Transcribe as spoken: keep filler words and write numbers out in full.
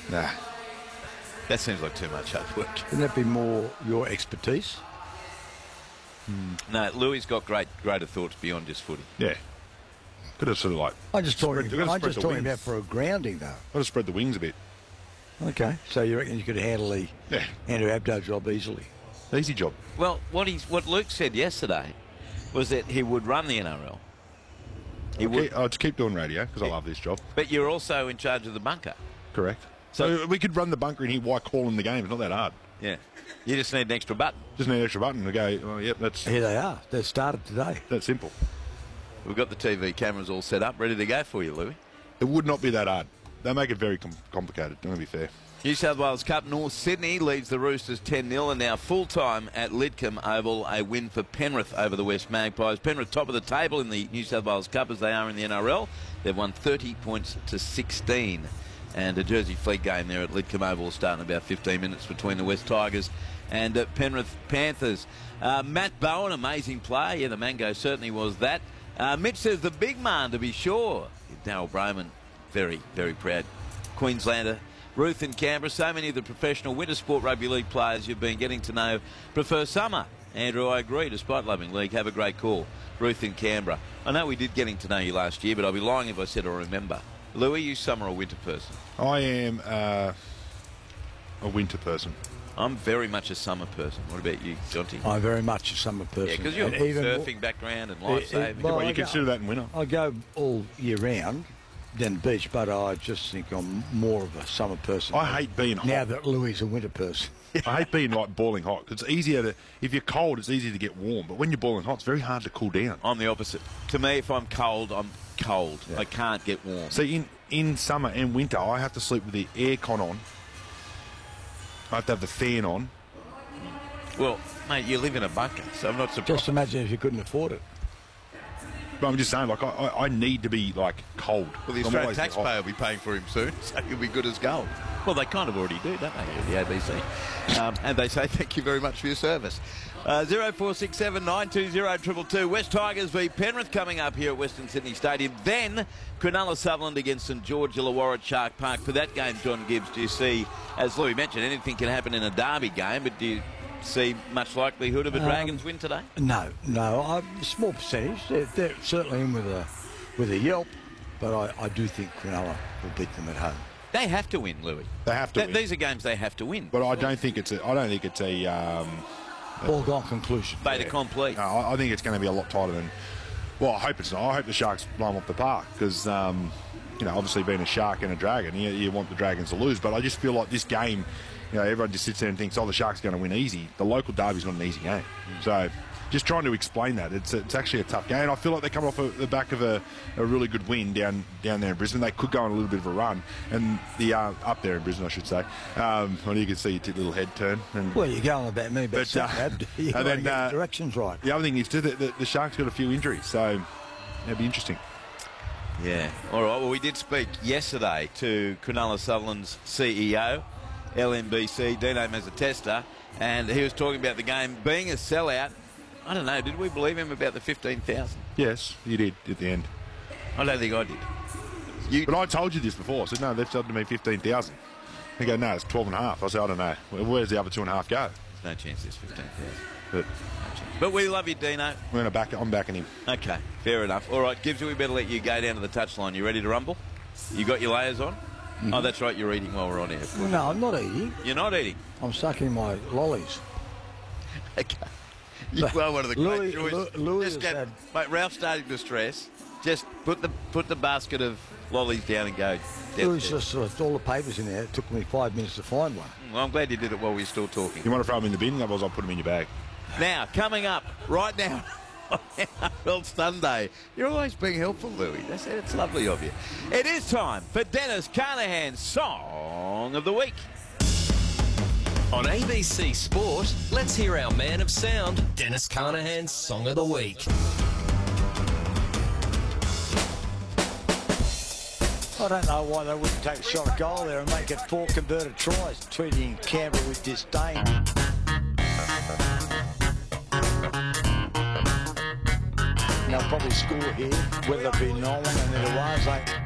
Nah. That seems like too much hard work. Wouldn't that be more your expertise? Mm. No, Louis got great, greater thoughts beyond just footy. Yeah. Could have sort of like... I'm just talking, spread, I'm just talking wings. about for a grounding, though. Got to spread the wings a bit. Okay, so you reckon you could handle the yeah. Andrew Abdo job easily? Easy job. Well, what he's what Luke said yesterday was that he would run the N R L. He okay, would. I'll just keep doing radio because I love this job. But you're also in charge of the bunker. Correct. So, so we could run the bunker and hear why call in the game. It's not that hard. Yeah. You just need an extra button. Just need an extra button to go, oh, yep, that's... Here they are. They started today. That's simple. We've got the T V cameras all set up, ready to go for you, Louis. It would not be that hard. They make it very com complicated, don't be fair. New South Wales Cup, North Sydney leads the Roosters ten nil, and now full-time at Lidcombe Oval, a win for Penrith over the West Magpies. Penrith top of the table in the New South Wales Cup as they are in the N R L. They've won thirty points to sixteen. And a Jersey Fleet game there at Lidcombe Oval starting about fifteen minutes between the West Tigers and uh, Penrith Panthers. Uh, Matt Bowen, amazing play. Yeah, the Mango certainly was that. Uh, Mitch says the big man, to be sure. Darryl Broman, very, very proud Queenslander. Ruth in Canberra, so many of the professional winter sport rugby league players you've been getting to know prefer summer. Andrew, I agree, despite loving league. Have a great call. Ruth in Canberra. I know we did getting to know you last year, but I'll be lying if I said I remember. Louis, you summer or winter person? I am uh, a winter person. I'm very much a summer person. What about you, Jonty? I'm very much a summer person. Yeah, because you're a surfing background and life-saving. Well, you consider that in winter? I go all year round down the beach, but I just think I'm more of a summer person. I hate being hot. Now that Louis is a winter person. I hate being like boiling hot. It's easier to, if you're cold, it's easier to get warm. But when you're boiling hot, it's very hard to cool down. I'm the opposite. To me, if I'm cold, I'm cold. Yeah. I can't get warm. See, in, in summer and winter, I have to sleep with the air con on. I have to have the fan on. Well, mate, you live in a bunker, so I'm not surprised. Just imagine if you couldn't afford it. But I'm just saying, like, I, I, I need to be, like, cold. Well, the Australian taxpayer will be paying for him soon, so he'll be good as gold. Well, they kind of already do, don't they, the A B C? Um, and they say thank you very much for your service. Uh, zero four six seven nine two zero two two two. West Tigers v Penrith coming up here at Western Sydney Stadium. Then Cronulla Sutherland against St George Illawarra at Shark Park. For that game, John Gibbs, do you see, as Louis mentioned, anything can happen in a derby game, but do you see much likelihood of a Dragons um, win today? No, no. I, small percentage. They're, they're certainly in with a with a yelp, but I, I do think Cronulla will beat them at home. They have to win, Louis. They have to Th win. These are games they have to win. But I don't think it's a. I don't think it's a. Um, Foregone conclusion. Fait accompli. No, I, I think it's going to be a lot tighter than. Well, I hope it's not. I hope the Sharks blow them off the park because, um, you know, obviously being a Shark and a Dragon, you, you want the Dragons to lose. But I just feel like this game, you know, everyone just sits there and thinks, oh, the Sharks are going to win easy. The local derby's not an easy game. Mm. So just trying to explain that. It's it's actually a tough game. I feel like they come off a, the back of a, a really good win down down there in Brisbane. They could go on a little bit of a run. And the uh, up there in Brisbane, I should say. Um, well, you can see your little head turn. And, well, you're going about me, but, but uh, you've got to get uh, the directions right. The other thing is, too, the, the, the Sharks got a few injuries. So it'll be interesting. Yeah. All right. Well, we did speak yesterday to Cronulla Sutherland's C E O, L M B C, Dino Mazzatesta, and he was talking about the game being a sellout. I don't know, did we believe him about the fifteen thousand? Yes, you did at the end. I don't think I did. You but I told you this before. I said, no, they've said to me fifteen thousand. They go, no, it's twelve and a half. I said, I don't know. Well, where's the other two and a half go? There's no chance there's fifteen thousand. But, no but we love you, Dino. We're gonna back, I'm backing him. Okay, fair enough. All right, Gibbs, we better let you go down to the touchline. You ready to rumble? You got your layers on? Mm-hmm. Oh, that's right, you're eating while we're on air. No, I'm not eating. You're not eating? I'm sucking my lollies. Okay. You are one of the great Louis, joys. Louis Just get, had... mate, Ralph's starting to stress. Just put the put the basket of lollies down and go. Louis just left all the papers in there. It took me five minutes to find one. Well, I'm glad you did it while we were still talking. You want to throw them in the bin? Otherwise, I'll put them in your bag. Now, coming up right now on N R L Sunday. You're always being helpful, Louis. That's it. It's lovely of you. It is time for Dennis Carnahan's Song of the Week. On A B C Sport, let's hear our man of sound, Dennis Carnahan's Song of the Week. I don't know why they wouldn't take a shot at goal there and make it four converted tries, treating Canberra with disdain. They'll probably score here, whether it be Nolan and Illawarra.